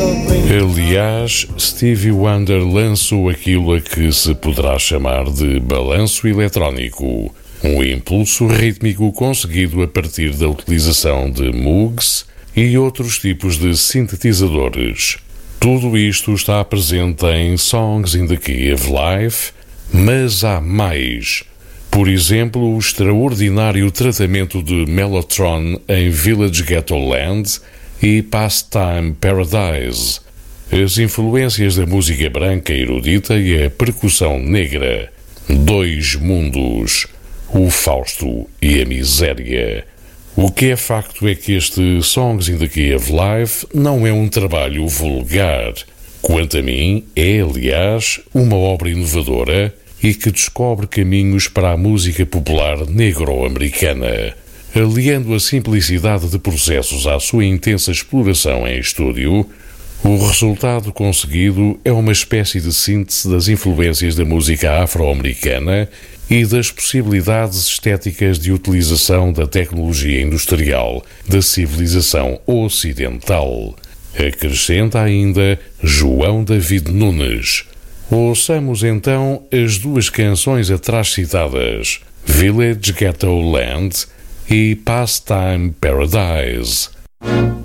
Aliás, Stevie Wonder lançou aquilo a que se poderá chamar de balanço eletrónico, um impulso rítmico conseguido a partir da utilização de Moogs e outros tipos de sintetizadores. Tudo isto está presente em Songs in the Key of Life, mas há mais. Por exemplo, o extraordinário tratamento de Mellotron em Village Ghetto Land e Pastime Paradise, as influências da música branca erudita e a percussão negra, dois mundos, o Fausto e a miséria. O que é facto é que este Songs in the Key of Life não é um trabalho vulgar. Quanto a mim, é, aliás, uma obra inovadora e que descobre caminhos para a música popular negro-americana. Aliando a simplicidade de processos à sua intensa exploração em estúdio, o resultado conseguido é uma espécie de síntese das influências da música afro-americana e das possibilidades estéticas de utilização da tecnologia industrial da civilização ocidental. Acrescenta ainda João David Nunes. Ouçamos então as duas canções atrás citadas, Village Ghetto Land e Pastime Paradise.